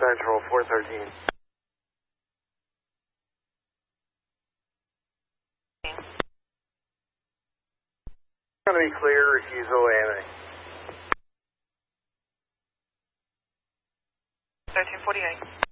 Central 413. Going to be clear, refusal landing. 1348.